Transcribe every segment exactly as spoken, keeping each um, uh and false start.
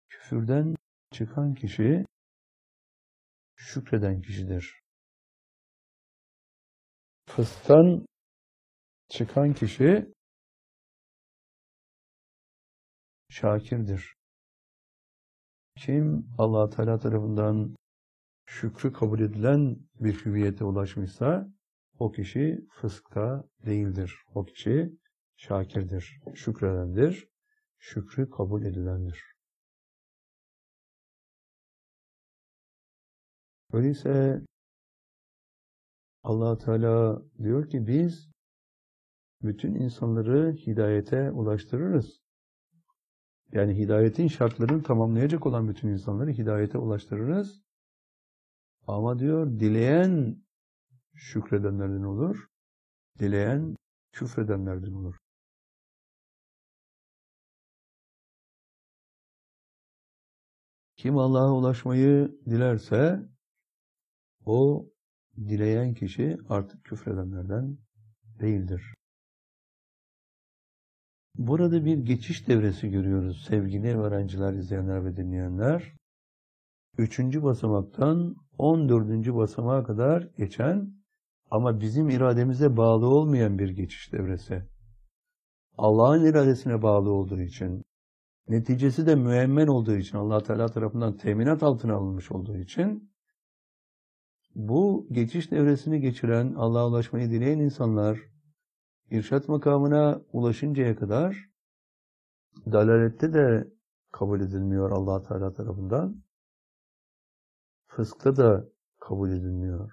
Küfürden çıkan kişi şükreden kişidir. Fısktan çıkan kişi şakirdir. Kim Allah Teala tarafından şükrü kabul edilen bir hüviyete ulaşmışsa o kişi fıskta değildir. O kişi şakirdir, şükredendir, şükrü kabul edilendir. Öyleyse Allah Teala diyor ki biz bütün insanları hidayete ulaştırırız. Yani hidayetin şartlarını tamamlayacak olan bütün insanları hidayete ulaştırırız. Ama diyor dileyen şükredenlerden olur, dileyen küfredenlerden olur. Kim Allah'a ulaşmayı dilerse o dileyen kişi artık küfredenlerden değildir. Burada bir geçiş devresi görüyoruz sevgili öğrenciler, izleyenler ve dinleyenler. Üçüncü basamaktan on dördüncü basamağa kadar geçen ama bizim irademize bağlı olmayan bir geçiş devresi. Allah'ın iradesine bağlı olduğu için, neticesi de müemmen olduğu için, Allah Teala tarafından teminat altına alınmış olduğu için, bu geçiş devresini geçiren, Allah'a ulaşmayı dileyen insanlar, irşat makamına ulaşıncaya kadar, dalalette de kabul edilmiyor Allah Teala tarafından, fıskta da kabul edilmiyor.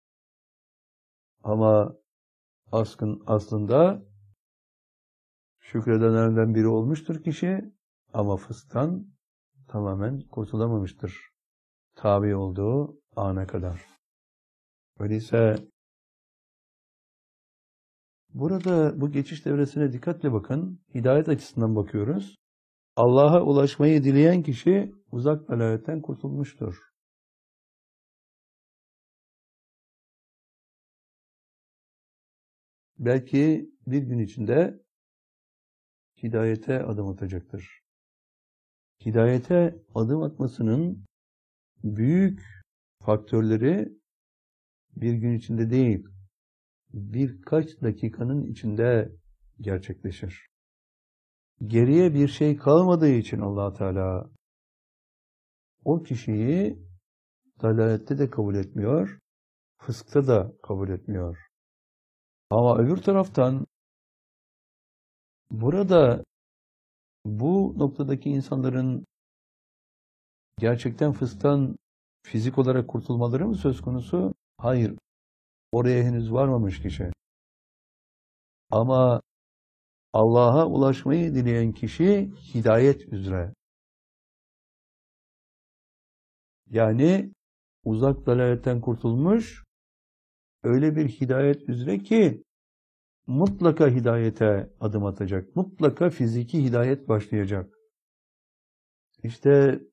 Ama askın, aslında şükredenlerden biri olmuştur kişi ama fısktan tamamen kurtulamamıştır. Tabi olduğu ana kadar. Öyleyse burada bu geçiş devresine dikkatle bakın. Hidayet açısından bakıyoruz. Allah'a ulaşmayı dileyen kişi uzak dalaletten kurtulmuştur. Belki bir gün içinde hidayete adım atacaktır. Hidayete adım atmasının büyük faktörleri bir gün içinde değil, birkaç dakikanın içinde gerçekleşir. Geriye bir şey kalmadığı için Allah Teala o kişiyi dalalette de kabul etmiyor, fıskta da kabul etmiyor. Ama öbür taraftan burada bu noktadaki insanların gerçekten fısktan fizik olarak kurtulmaları mı söz konusu? Hayır. Oraya henüz varmamış kişi. Ama Allah'a ulaşmayı dileyen kişi hidayet üzere. Yani uzak dalaletten kurtulmuş, öyle bir hidayet üzere ki mutlaka hidayete adım atacak. Mutlaka fiziki hidayet başlayacak. İşte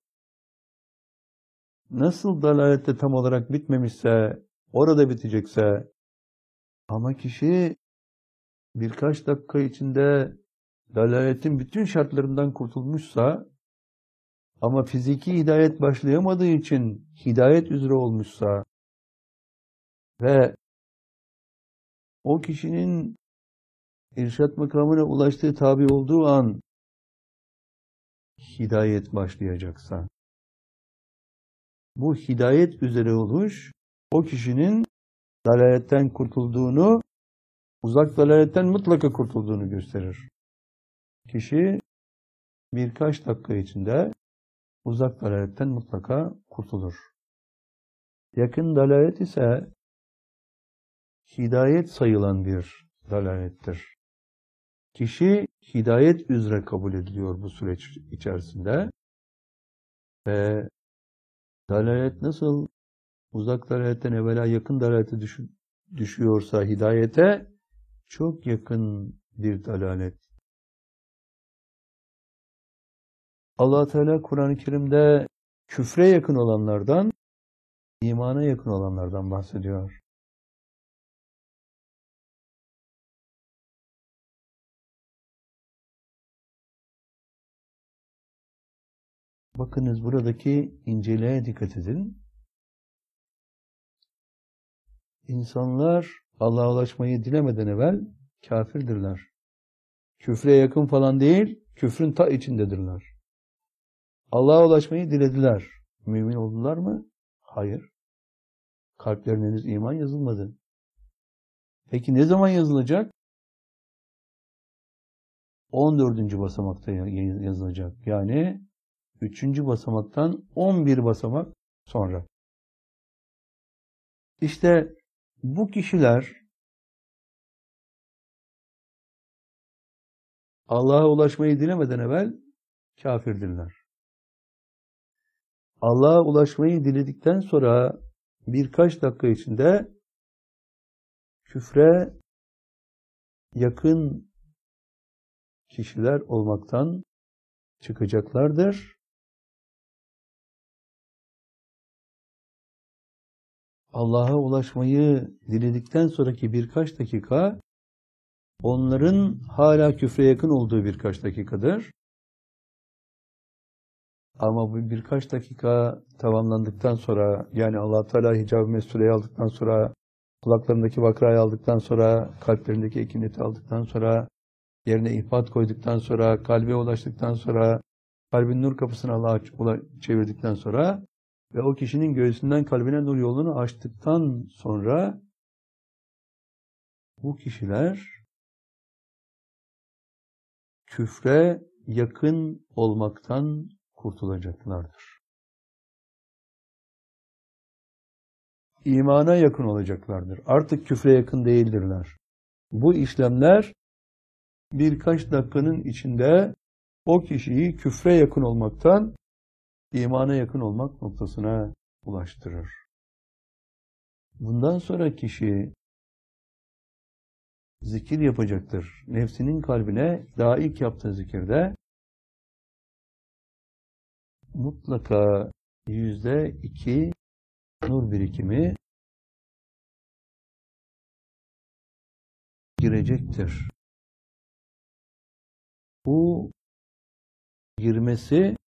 nasıl dalalette tam olarak bitmemişse, orada bitecekse ama kişi birkaç dakika içinde dalaletin bütün şartlarından kurtulmuşsa ama fiziki hidayet başlayamadığı için hidayet üzere olmuşsa ve o kişinin irşat makamına ulaştığı tabi olduğu an hidayet başlayacaksa, bu hidayet üzere oluş o kişinin dalaletten kurtulduğunu, uzak dalaletten mutlaka kurtulduğunu gösterir. Kişi birkaç dakika içinde uzak dalaletten mutlaka kurtulur. Yakın dalalet ise hidayet sayılan bir dalalettir. Kişi hidayet üzere kabul ediliyor bu süreç içerisinde ve dalalet nasıl uzak dalaletten evvela yakın dalalete düş düşüyorsa hidayete çok yakın bir dalalet. Allah Teala Kur'an-ı Kerim'de küfre yakın olanlardan, imana yakın olanlardan bahsediyor. Bakınız buradaki inceliğe dikkat edin. İnsanlar Allah'a ulaşmayı dilemeden evvel kafirdirler. Küfre yakın falan değil, küfrün ta içindedirler. Allah'a ulaşmayı dilediler. Mümin oldular mı? Hayır. Kalplerine henüz iman yazılmadı. Peki ne zaman yazılacak? on dördüncü basamakta yazılacak. Yani üçüncü basamaktan on bir basamak sonra. İşte bu kişiler Allah'a ulaşmayı dilemeden evvel kafirdirler. Allah'a ulaşmayı diledikten sonra birkaç dakika içinde küfre yakın kişiler olmaktan çıkacaklardır. Allah'a ulaşmayı diledikten sonraki birkaç dakika onların hala küfre yakın olduğu birkaç dakikadır. Ama bu birkaç dakika tamamlandıktan sonra, yani Allah Teala hicab-ı mesuleyi aldıktan sonra, kulaklarındaki vakrayı aldıktan sonra, kalplerindeki ekineti aldıktan sonra, yerine ihbat koyduktan sonra, kalbe ulaştıktan sonra, kalbin nur kapısını Allah'a çevirdikten sonra ve o kişinin göğsünden kalbine nur yolunu açtıktan sonra bu kişiler küfre yakın olmaktan kurtulacaklardır. İmana yakın olacaklardır. Artık küfre yakın değildirler. Bu işlemler birkaç dakikanın içinde o kişiyi küfre yakın olmaktan imana yakın olmak noktasına ulaştırır. Bundan sonra kişi zikir yapacaktır. Nefsinin kalbine daha ilk yaptığı zikirde mutlaka yüzde iki nur birikimi girecektir. Bu girmesi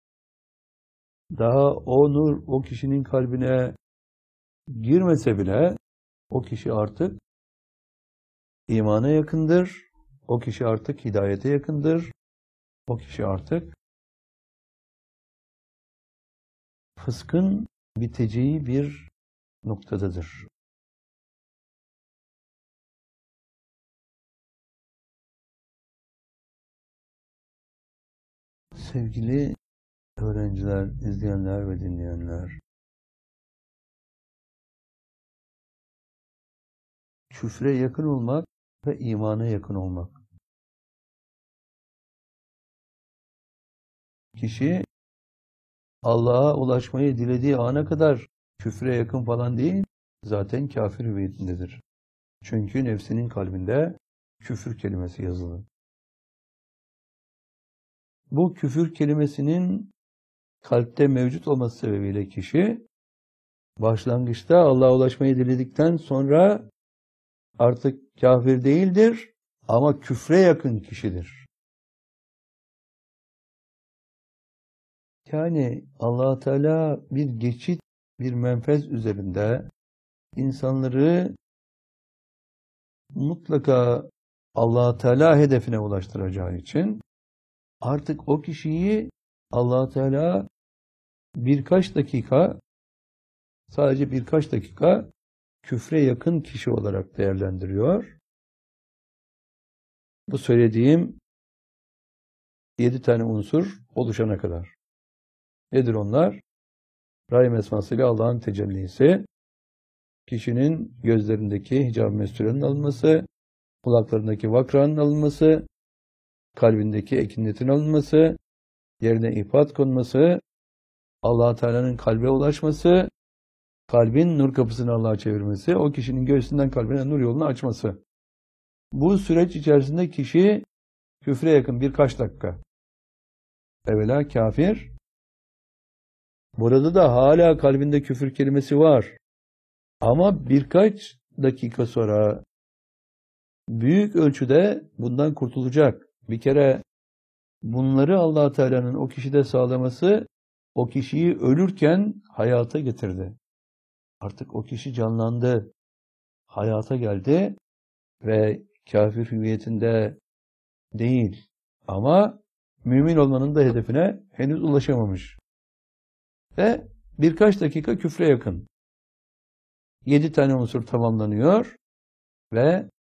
daha o nur o kişinin kalbine girmese bile o kişi artık imana yakındır. O kişi artık hidayete yakındır. O kişi artık fıskın biteceği bir noktadadır. Sevgili öğrenciler, izleyenler ve dinleyenler, küfre yakın olmak ve imana yakın olmak. Kişi Allah'a ulaşmayı dilediği ana kadar küfre yakın falan değil, zaten kafir hüviyetindedir. Çünkü nefsinin kalbinde küfür kelimesi yazılı. Bu küfür kelimesinin kalpte mevcut olması sebebiyle kişi başlangıçta Allah'a ulaşmayı diledikten sonra artık kafir değildir ama küfre yakın kişidir. Yani Allah Teala bir geçit, bir menfez üzerinde insanları mutlaka Allah Teala hedefine ulaştıracağı için artık o kişiyi Allah Teala birkaç dakika, sadece birkaç dakika küfre yakın kişi olarak değerlendiriyor. Bu söylediğim yedi tane unsur oluşana kadar. Nedir onlar? Rahim esmasıyla Allah'ın tecellisi, kişinin gözlerindeki hicab-ı mesturenin alınması, kulaklarındaki vakranın alınması, kalbindeki ekinetin alınması, yerine ifat konması, Allah Teala'nın kalbe ulaşması, kalbin nur kapısını Allah'a çevirmesi, o kişinin göğsünden kalbine nur yolunu açması. Bu süreç içerisinde kişi küfre yakın birkaç dakika. Evvela kafir. Burada da hala kalbinde küfür kelimesi var. Ama birkaç dakika sonra büyük ölçüde bundan kurtulacak. Bir kere bunları Allah Teala'nın o kişide sağlaması o kişiyi ölürken hayata getirdi. Artık o kişi canlandı, hayata geldi ve kafir hüviyetinde değil ama mümin olmanın da hedefine henüz ulaşamamış. Ve birkaç dakika küfre yakın. Yedi tane unsur tamamlanıyor ve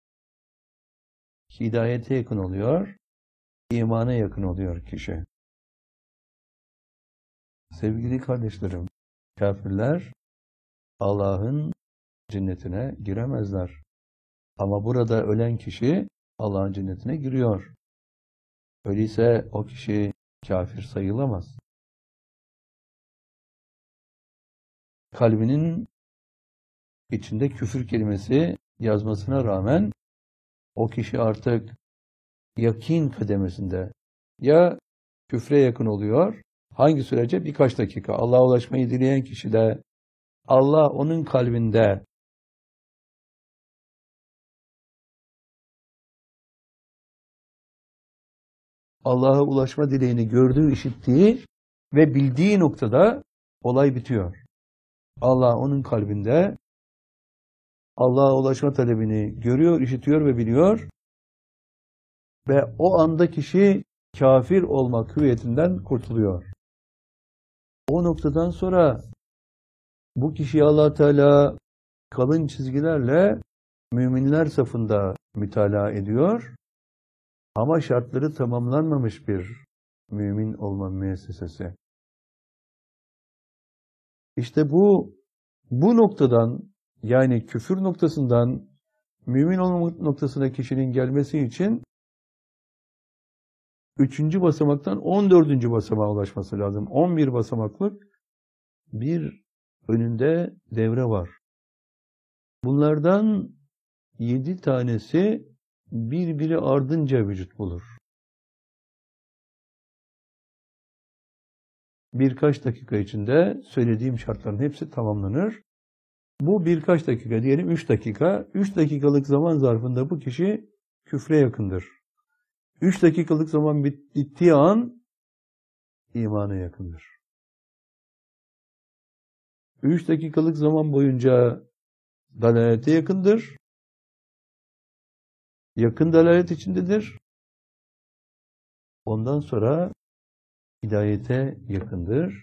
hidayete yakın oluyor, imana yakın oluyor kişi. Sevgili kardeşlerim, kafirler Allah'ın cennetine giremezler. Ama burada ölen kişi Allah'ın cennetine giriyor. Öyleyse o kişi kafir sayılamaz. Kalbinin içinde küfür kelimesi yazmasına rağmen o kişi artık yakin kademesinde. Ya küfre yakın oluyor, hangi sürece? Birkaç dakika. Allah'a ulaşmayı dileyen kişi de Allah onun kalbinde Allah'a ulaşma dileğini gördüğü, işittiği ve bildiği noktada olay bitiyor. Allah onun kalbinde Allah'a ulaşma talebini görüyor, işitiyor ve biliyor ve o anda kişi kafir olmak hüviyetinden kurtuluyor. O noktadan sonra bu kişiyi Allah Teala kalın çizgilerle müminler safında mütalaa ediyor ama şartları tamamlanmamış bir mümin olma müessesesi. İşte bu bu noktadan, yani küfür noktasından mümin olma noktasına kişinin gelmesi için üçüncü basamaktan on dördüncü basamağa ulaşması lazım. on bir basamaklık bir önünde devre var. Bunlardan yedi tanesi birbiri ardınca vücut bulur. Birkaç dakika içinde söylediğim şartların hepsi tamamlanır. Bu birkaç dakika, diyelim üç dakika. üç dakikalık zaman zarfında bu kişi küfre yakındır. üç dakikalık zaman bittiği an imana yakındır. üç dakikalık zaman boyunca dalalete yakındır. Yakın dalalet içindedir. Ondan sonra hidayete yakındır.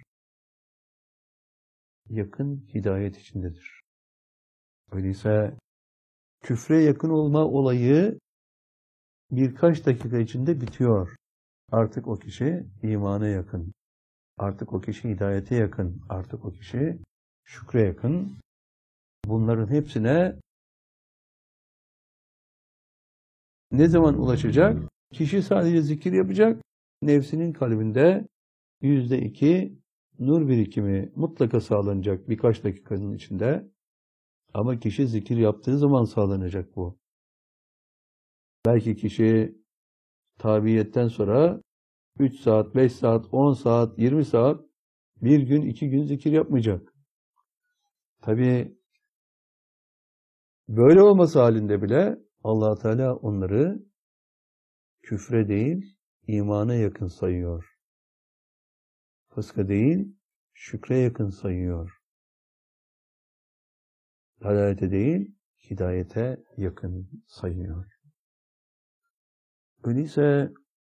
Yakın hidayet içindedir. Öyleyse küfre yakın olma olayı birkaç dakika içinde bitiyor. Artık o kişi imana yakın. Artık o kişi hidayete yakın. Artık o kişi şükre yakın. Bunların hepsine ne zaman ulaşacak? Kişi sadece zikir yapacak. Nefsinin kalbinde yüzde iki nur birikimi mutlaka sağlanacak birkaç dakikanın içinde. Ama kişi zikir yaptığı zaman sağlanacak bu. Belki kişi tabiyetten sonra üç saat, beş saat, on saat, yirmi saat, bir gün, iki gün zikir yapmayacak. Tabii böyle olması halinde bile Allah Teala onları küfre değil, imana yakın sayıyor. Fıska değil, şükre yakın sayıyor. Dalalete değil, hidayete yakın sayıyor. Öyleyse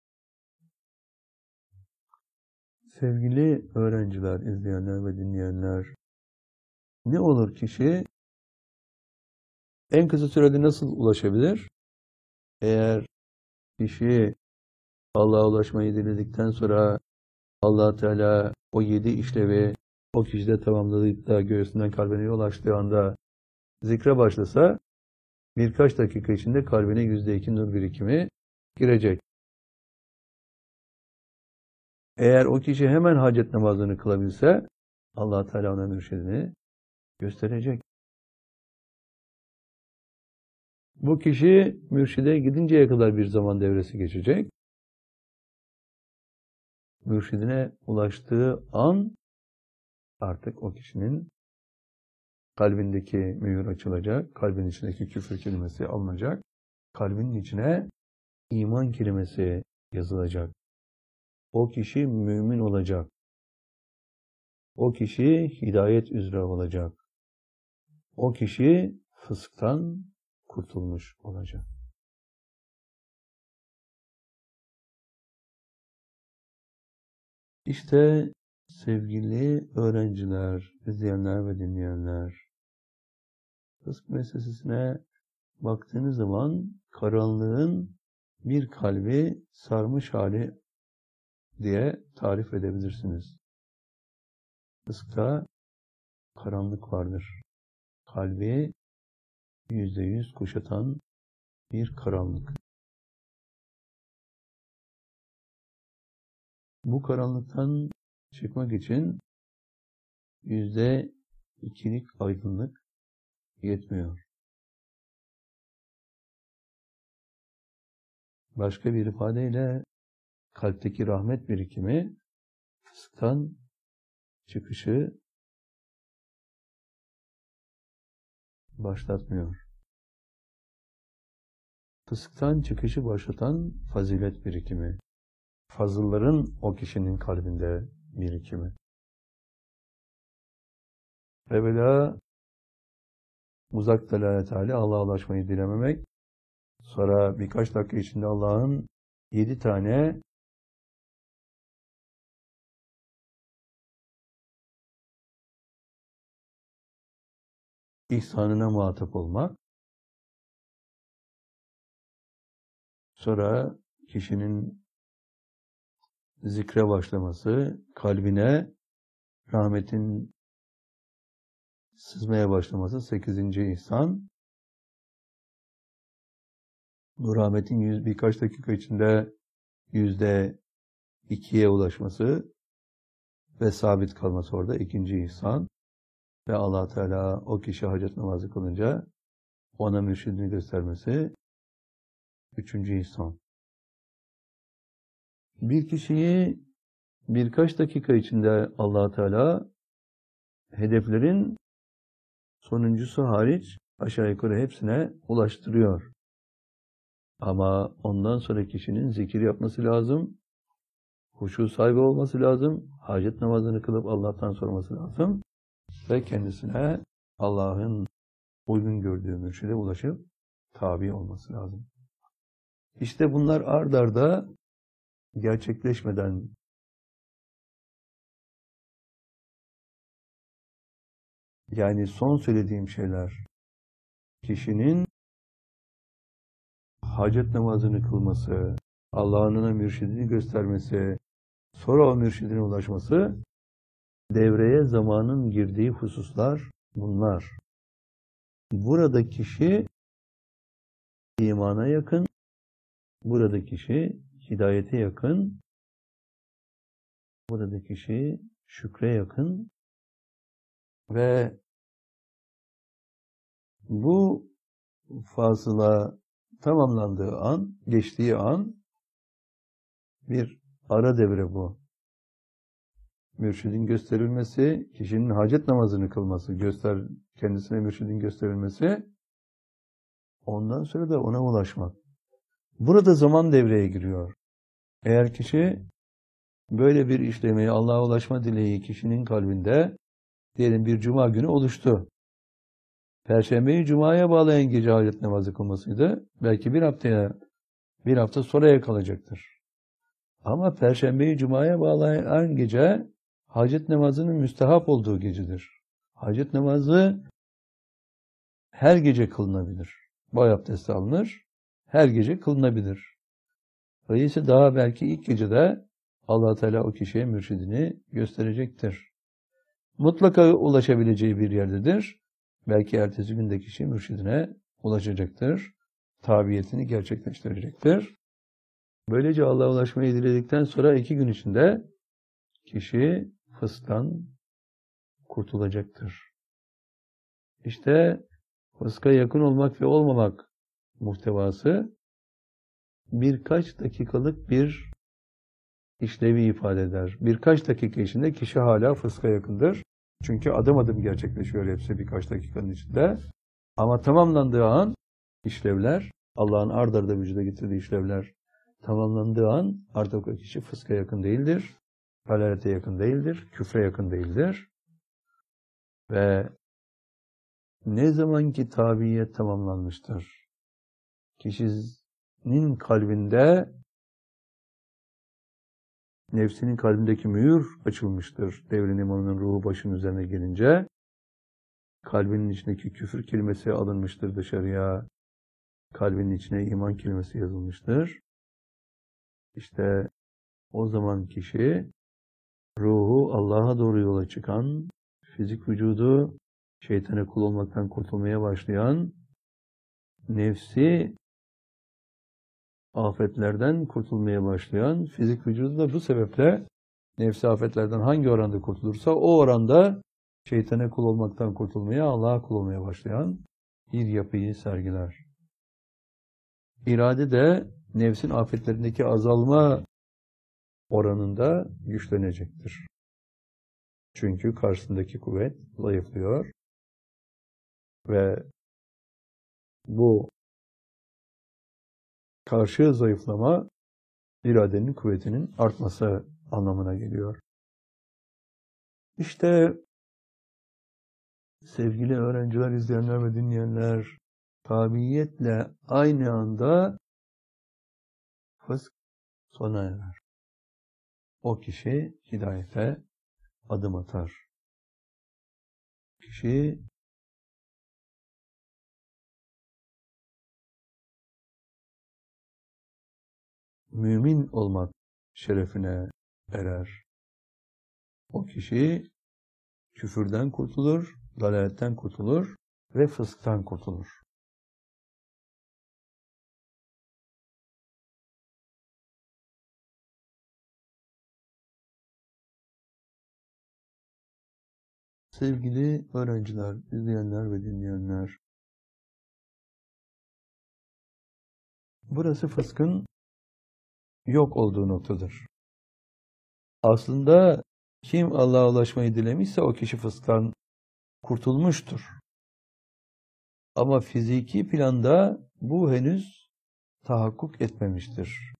sevgili öğrenciler, izleyenler ve dinleyenler, ne olur kişi en kısa sürede nasıl ulaşabilir? Eğer kişi Allah'a ulaşmayı diledikten sonra Allah Teala o yedi işlevi o kişide tamamladığı da göğsünden kalbine yol açtığı anda zikre başlasa birkaç dakika içinde kalbine yüzde iki nur birikimi girecek. Eğer o kişi hemen hacet namazını kılabilse Allah Teala ona mürşidini gösterecek. Bu kişi mürşide gidinceye kadar bir zaman devresi geçecek. Mürşidine ulaştığı an artık o kişinin kalbindeki mühür açılacak, kalbin içindeki küfür kelimesi alınacak, kalbinin içine iman kelimesi yazılacak. O kişi mümin olacak. O kişi hidayet üzere olacak. O kişi fısktan kurtulmuş olacak. İşte sevgili öğrenciler, izleyenler ve dinleyenler, fısk meselesine baktığınız zaman karanlığın bir kalbi sarmış hali diye tarif edebilirsiniz. Fıskta karanlık vardır. Kalbi yüzde yüz kuşatan bir karanlık. Bu karanlıktan çıkmak için yüzde ikilik aydınlık yetmiyor. Başka bir ifadeyle kalpteki rahmet birikimi fısktan çıkışı başlatmıyor. Fısktan çıkışı başlatan fazilet birikimi. Fazılların o kişinin kalbinde birikimi. Evvela uzak delalet hali Allah'a ulaşmayı dilememek. Sonra birkaç dakika içinde Allah'ın yedi tane ihsanına muhatap olmak. Sonra kişinin zikre başlaması, kalbine rahmetin sızmaya başlaması sekizinci ihsan. Bu rahmetin yüz, birkaç dakika içinde yüzde ikiye ulaşması ve sabit kalması orada ikinci ihsan. Ve Allah Teala o kişi hacet namazı kılınca ona mürşidini göstermesi üçüncü ihsan. Bir kişiyi birkaç dakika içinde Allah Teala hedeflerin sonuncusu hariç aşağı yukarı hepsine ulaştırıyor. Ama ondan sonra kişinin zikir yapması lazım, huşu sahibi olması lazım, hacet namazını kılıp Allah'tan sorması lazım ve kendisine Allah'ın uygun gördüğü mürşide ulaşıp tabi olması lazım. İşte bunlar ard arda gerçekleşmeden yani son söylediğim şeyler kişinin hacet namazını kılması, Allah'ın ona mürşidini göstermesi, sonra o mürşidine ulaşması, devreye zamanın girdiği hususlar bunlar. Burada kişi imana yakın, burada kişi hidayete yakın, burada kişi şükre yakın ve bu fasıla tamamlandığı an, geçtiği an bir ara devre bu. Mürşidin gösterilmesi, kişinin hacet namazını kılması, göster kendisine mürşidin gösterilmesi, ondan sonra da ona ulaşmak. Burada zaman devreye giriyor. Eğer kişi böyle bir işlemeyi, Allah'a ulaşma dileği kişinin kalbinde diyelim bir cuma günü oluştu. Perşembeyi cumaya bağlayan gece hacet namazı kılmasıydı. Belki bir haftaya, bir hafta sonraya kalacaktır. Ama perşembeyi cumaya bağlayan gece hacet namazının müstehap olduğu gecedir. Hacet namazı her gece kılınabilir. Boy abdesti alınır, her gece kılınabilir. Dolayısıyla daha belki ilk gecede Allah Teala o kişiye mürşidini gösterecektir. Mutlaka ulaşabileceği bir yerdedir. Belki ertesi günde kişi mürşidine ulaşacaktır. Tabiyetini gerçekleştirecektir. Böylece Allah'a ulaşmayı diledikten sonra iki gün içinde kişi fısktan kurtulacaktır. İşte fıska yakın olmak ve olmamak muhtevası birkaç dakikalık bir işlevi ifade eder. Birkaç dakika içinde kişi hala fıska yakındır. Çünkü adım adım gerçekleşiyor hepsi birkaç dakikanın içinde. Ama tamamlandığı an işlevler, Allah'ın ard arda vücuda getirdiği işlevler tamamlandığı an artık o kişi fıska yakın değildir. dalalete yakın değildir, küfre yakın değildir. Ve ne zamanki tabiyet tamamlanmıştır, kişinin kalbinde, nefsinin kalbindeki mühür açılmıştır. Devrin imanının ruhu başının üzerine gelince, kalbinin içindeki küfür kelimesi alınmıştır dışarıya, kalbinin içine iman kelimesi yazılmıştır. İşte o zaman kişi, ruhu Allah'a doğru yola çıkan, fizik vücudu şeytana kul olmaktan kurtulmaya başlayan, nefsi afetlerden kurtulmaya başlayan, fizik vücudu da bu sebeple nefsi afetlerden hangi oranda kurtulursa o oranda şeytana kul olmaktan kurtulmaya, Allah'a kul olmaya başlayan bir yapıyı sergiler. İrade de nefsin afetlerindeki azalma oranında güçlenecektir. Çünkü karşısındaki kuvvet zayıflıyor ve bu karşı zayıflama iradenin kuvvetinin artması anlamına geliyor. İşte sevgili öğrenciler, izleyenler ve dinleyenler, tabiiyetle aynı anda fısk sona erer. O kişi hidayete adım atar. Kişi mümin olmak şerefine erer. O kişi küfürden kurtulur, dalaletten kurtulur ve fısktan kurtulur. Sevgili öğrenciler, izleyenler ve dinleyenler, burası fıskın yok olduğu noktadır. Aslında kim Allah'a ulaşmayı dilemişse o kişi fısktan kurtulmuştur. Ama fiziki planda bu henüz tahakkuk etmemiştir.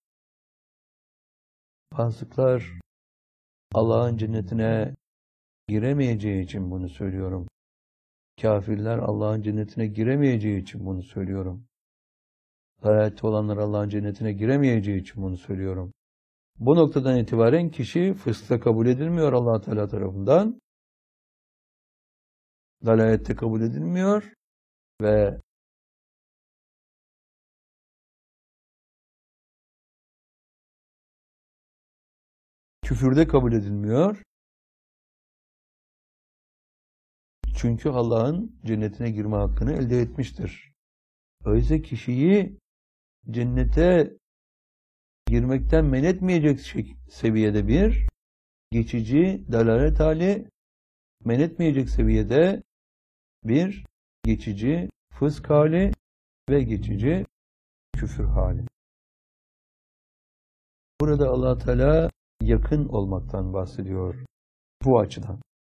Fasıklar Allah'ın cennetine giremeyeceği için bunu söylüyorum. Kafirler Allah'ın cennetine giremeyeceği için bunu söylüyorum. Dalalette olanlar Allah'ın cennetine giremeyeceği için bunu söylüyorum. Bu noktadan itibaren kişi fıskta kabul edilmiyor Allah Teala tarafından. Dalalette kabul edilmiyor ve küfürde kabul edilmiyor. Çünkü Allah'ın cennetine girme hakkını elde etmiştir. Öyleyse kişiyi cennete girmekten men etmeyecek seviyede bir geçici dalalet hali, men etmeyecek seviyede bir geçici fısk hali ve geçici küfür hali. Burada Allah Teala yakın olmaktan bahsediyor bu açıdan.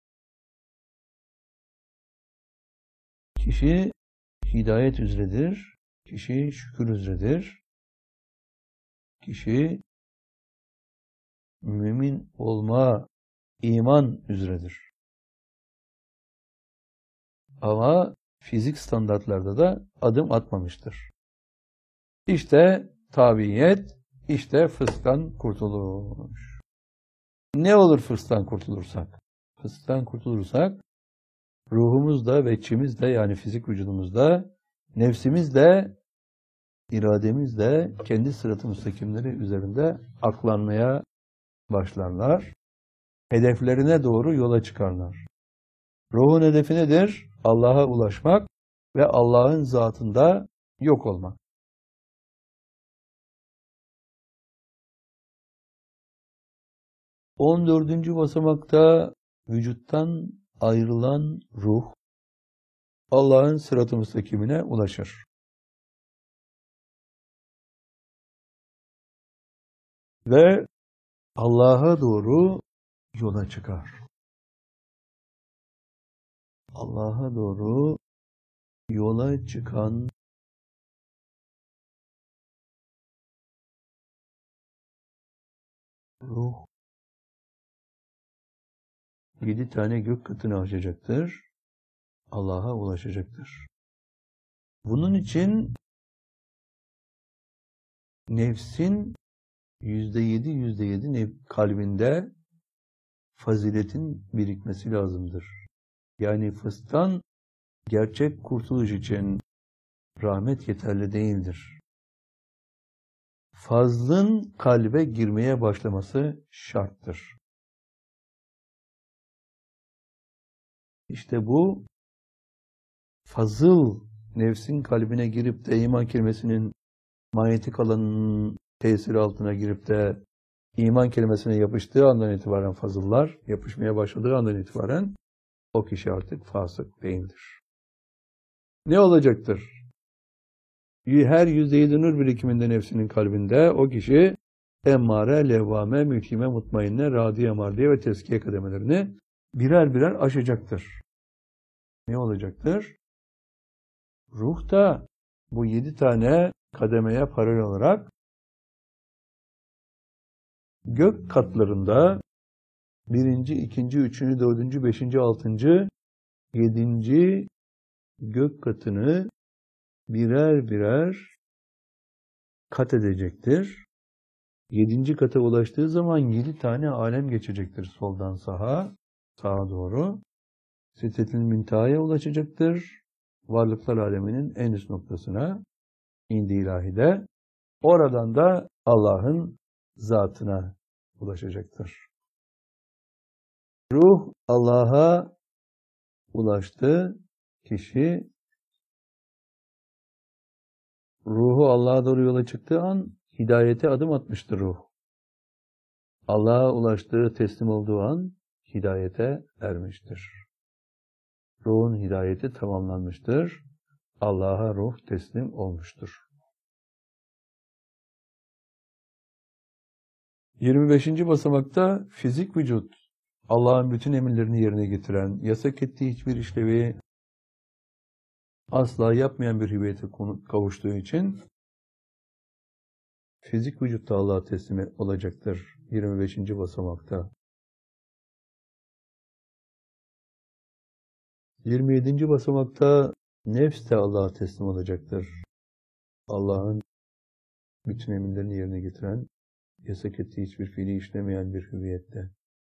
Kişi hidayet üzeredir, kişi şükür üzeredir, kişi mümin olma, iman üzeredir. Ama fizik standartlarda da adım atmamıştır. İşte tabiyet, işte fısktan kurtuluş. Ne olur fısktan kurtulursak? Fısktan kurtulursak, ruhumuzda ve içimizde, yani fizik vücudumuzda, nefsimizde, irademizde kendi sırat-ı müstakimleri üzerinde aklanmaya başlarlar. Hedeflerine doğru yola çıkarlar. Ruhun hedefi nedir? Allah'a ulaşmak ve Allah'ın zatında yok olmak. on dördüncü basamakta vücuttan ayrılan ruh Allah'ın sırat-ı müstakimine ulaşır. Ve Allah'a doğru yola çıkar. Allah'a doğru yola çıkan ruh Yedi tane gök katını aşacaktır. Allah'a ulaşacaktır. Bunun için nefsin yüzde yedi, yüzde yedi kalbinde faziletin birikmesi lazımdır. Yani fısktan gerçek kurtuluş için rahmet yeterli değildir. Fazlın kalbe girmeye başlaması şarttır. İşte bu fazıl nefsin kalbine girip de iman kelimesinin manyetik alanının tesiri altına girip de iman kelimesine yapıştığı andan itibaren fazıllar, yapışmaya başladığı andan itibaren o kişi artık fasık değildir. Ne olacaktır? Her yüzde yedi nur birikiminde nefsinin kalbinde o kişi emmare, levvame, mülkime, mutmainne, radiye, mardiye ve teskiye kademelerini birer birer aşacaktır. Ne olacaktır? Ruh da bu yedi tane kademeye paralel olarak gök katlarında birinci, ikinci, üçüncü, dördüncü, beşinci, altıncı, yedinci gök katını birer birer kat edecektir. Yedinci kata ulaştığı zaman yedi tane alem geçecektir soldan sağa, sağa doğru. Sidretil Münteha'ya ulaşacaktır. Varlıklar aleminin en üst noktasına indi ilahide. Oradan da Allah'ın zatına ulaşacaktır. Ruh Allah'a ulaştı. Kişi ruhu Allah'a doğru yola çıktığı an hidayete adım atmıştır ruh. Allah'a ulaştığı, teslim olduğu an hidayete ermiştir. Ruhun hidayeti tamamlanmıştır. Allah'a ruh teslim olmuştur. yirmi beşinci basamakta fizik vücut, Allah'ın bütün emirlerini yerine getiren, yasak ettiği hiçbir işlevi asla yapmayan bir hüviyete kavuştuğu için fizik vücut da Allah'a teslim olacaktır yirmi beşinci basamakta. yirmi yedinci basamakta nefs de Allah'a teslim olacaktır. Allah'ın bütün emirlerini yerine getiren, yasak ettiği hiçbir fiili işlemeyen bir hüviyette.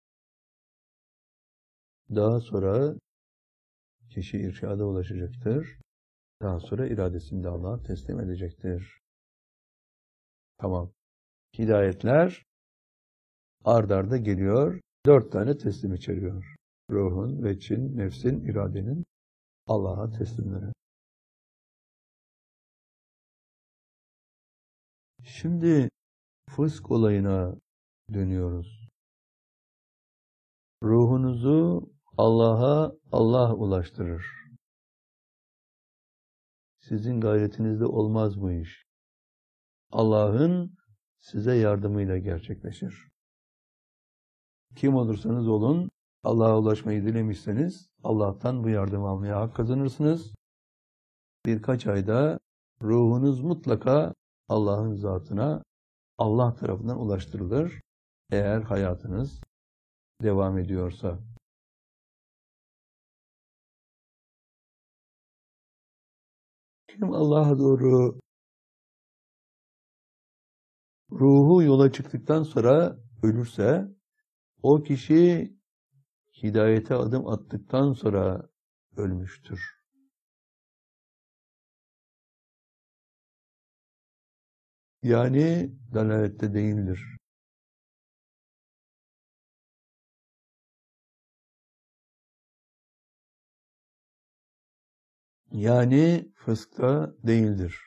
Daha sonra kişi irşada ulaşacaktır. Daha sonra iradesini de Allah'a teslim edecektir. Tamam. Hidayetler ard arda geliyor. Dört tane teslim içeriyor. Ruhun, veçin, nefsin, iradenin Allah'a teslimleri. Şimdi fısk olayına dönüyoruz. Ruhunuzu Allah'a Allah ulaştırır. Sizin gayretinizde olmaz bu iş. Allah'ın size yardımıyla gerçekleşir. Kim olursanız olun, Allah'a ulaşmayı dilemişseniz, Allah'tan bu yardımı almaya hak kazanırsınız. Birkaç ayda ruhunuz mutlaka Allah'ın zatına, Allah tarafından ulaştırılır. Eğer hayatınız devam ediyorsa. Kim Allah'a doğru ruhu yola çıktıktan sonra ölürse, o kişi hidayete adım attıktan sonra ölmüştür. Yani dalalette değildir. Yani fıskta değildir.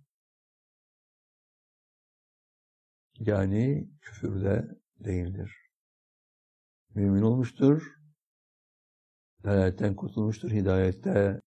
Yani küfürde değildir. Mümin olmuştur, dalaletten kurtulmuştur, hidayette